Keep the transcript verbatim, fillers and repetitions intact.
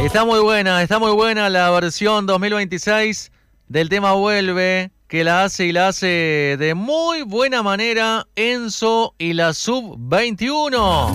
Está muy buena, está muy buena la versión dos mil veintiséis del tema Vuelve, que la hace y la hace de muy buena manera Enzo y la sub veintiuno.